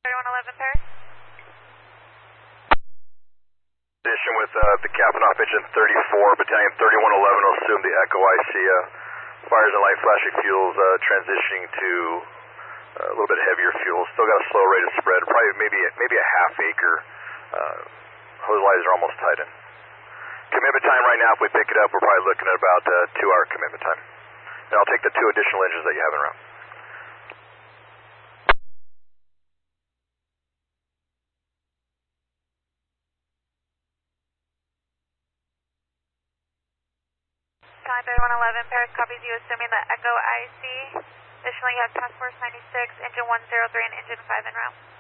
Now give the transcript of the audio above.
3111 Paris. Position with the captain off engine 34, battalion 3111 will assume the Echo IC. Fires and light flashing fuels transitioning to a little bit heavier fuel. Still got a slow rate of spread, probably maybe a half acre. Hose lines are almost tight in. Commitment time right now, if we pick it up, we're probably looking at about 2-hour commitment time. And I'll take the 2 additional engines that you have in route. Time 3111 Paris copies you, assuming the Echo IC. Additionally, you have task force 96, engine 103, and engine 5 en route.